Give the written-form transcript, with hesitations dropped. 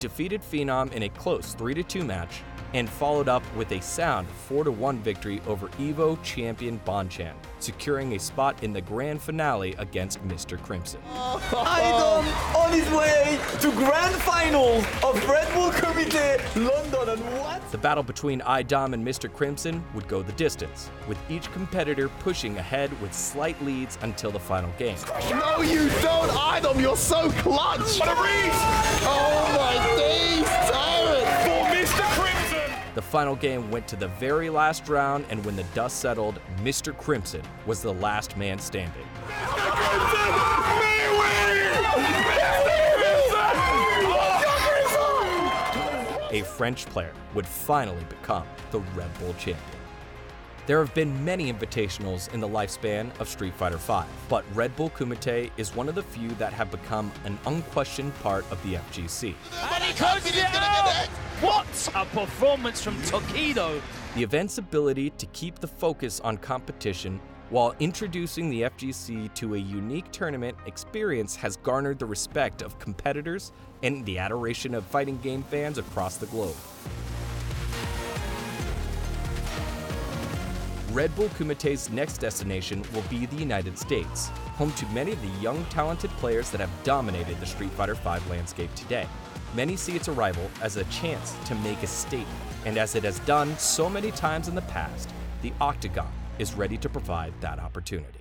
defeated Phenom in a close 3-2 match, and followed up with a sound 4-1 victory over EVO champion Bonchan, securing a spot in the grand finale against Mr. Crimson. Idom on his way to grand finals of Red Bull Kumite London, and what? The battle between Idom and Mr. Crimson would go the distance, with each competitor pushing ahead with slight leads until the final game. No, you don't, Idom, you're so clutch! What a read! Oh my days, Tyrant! For Mr. Crimson! The final game went to the very last round, and when the dust settled, Mr. Crimson was the last man standing. Mr. Crimson! Me win! A French player would finally become the Red Bull champion. There have been many invitationals in the lifespan of Street Fighter V, but Red Bull Kumite is one of the few that have become an unquestioned part of the FGC. And he closes it out! What a performance from Tokido! The event's ability to keep the focus on competition while introducing the FGC to a unique tournament experience has garnered the respect of competitors and the adoration of fighting game fans across the globe. Red Bull Kumite's next destination will be the United States, home to many of the young, talented players that have dominated the Street Fighter V landscape today. Many see its arrival as a chance to make a statement, and as it has done so many times in the past, the Octagon is ready to provide that opportunity.